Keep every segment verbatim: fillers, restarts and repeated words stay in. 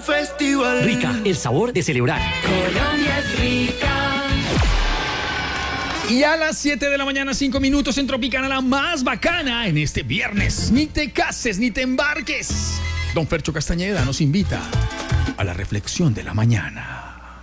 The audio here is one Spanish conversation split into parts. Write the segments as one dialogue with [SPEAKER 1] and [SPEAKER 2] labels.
[SPEAKER 1] festival.
[SPEAKER 2] Rica, el sabor de celebrar.
[SPEAKER 3] Colombia es rica.
[SPEAKER 4] Y a las siete de la mañana, cinco minutos en Tropicana, la más bacana en este viernes. Ni te cases, ni te embarques. Don Fercho Castañeda nos invita a la reflexión de la mañana.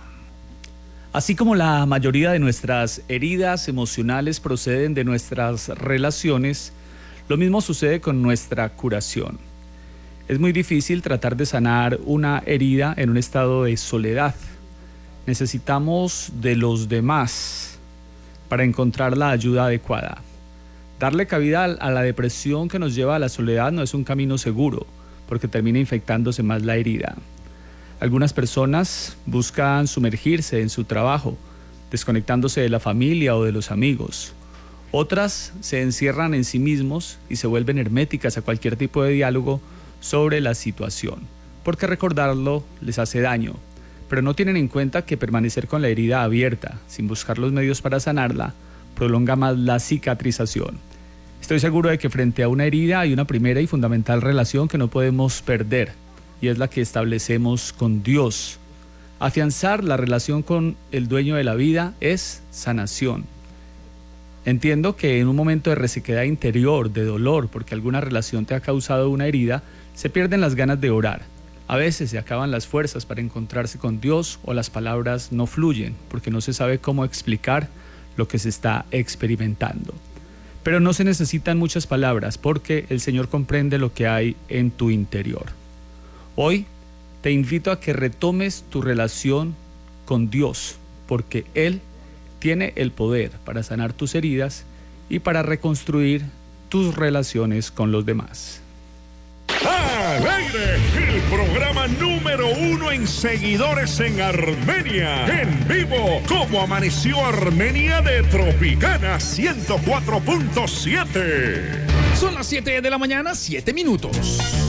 [SPEAKER 5] Así como la mayoría de nuestras heridas emocionales proceden de nuestras relaciones, lo mismo sucede con nuestra curación. Es muy difícil tratar de sanar una herida en un estado de soledad. Necesitamos de los demás para encontrar la ayuda adecuada. Darle cabida a la depresión que nos lleva a la soledad no es un camino seguro, porque termina infectándose más la herida. Algunas personas buscan sumergirse en su trabajo, desconectándose de la familia o de los amigos. Otras se encierran en sí mismos y se vuelven herméticas a cualquier tipo de diálogo sobre la situación, porque recordarlo les hace daño, pero no tienen en cuenta que permanecer con la herida abierta, sin buscar los medios para sanarla, prolonga más la cicatrización. Estoy seguro de que frente a una herida hay una primera y fundamental relación que no podemos perder, y es la que establecemos con Dios. Afianzar la relación con el dueño de la vida es sanación. Entiendo que en un momento de resequedad interior, de dolor, porque alguna relación te ha causado una herida, se pierden las ganas de orar. A veces se acaban las fuerzas para encontrarse con Dios o las palabras no fluyen porque no se sabe cómo explicar lo que se está experimentando. Pero no se necesitan muchas palabras porque el Señor comprende lo que hay en tu interior. Hoy te invito a que retomes tu relación con Dios porque Él tiene el poder para sanar tus heridas y para reconstruir tus relaciones con los demás.
[SPEAKER 6] ¡Al aire! El programa número uno en seguidores en Armenia. En vivo, ¿cómo amaneció Armenia de Tropicana ciento cuatro punto siete?
[SPEAKER 4] Son las siete de la mañana, siete minutos.